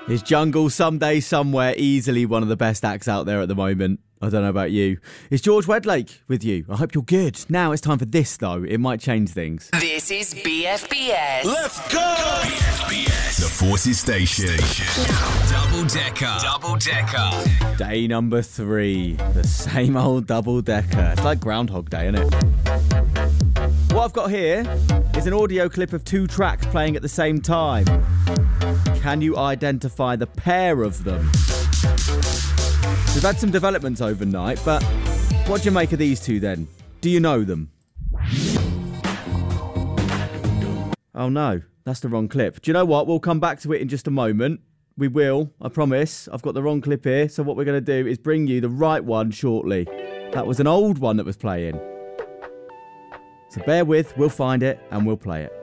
Is Jungle Someday Somewhere easily one of the best acts out there at the moment? I don't know about you. It's George Wedlake with you. I hope you're good. Now it's time for this, though. It might change things. This is BFBS. Let's go! BFBS, the Forces Station. Double Decker. Day number 3. The same old double decker. It's like Groundhog Day, isn't it? What I've got here is an audio clip of 2 tracks playing at the same time. Can you identify the pair of them? We've had some developments overnight, but what do you make of these 2 then? Do you know them? Oh no, that's the wrong clip. Do you know what? We'll come back to it in just a moment. We will, I promise. I've got the wrong clip here, so what we're going to do is bring you the right one shortly. That was an old one that was playing. So bear with, we'll find it and we'll play it.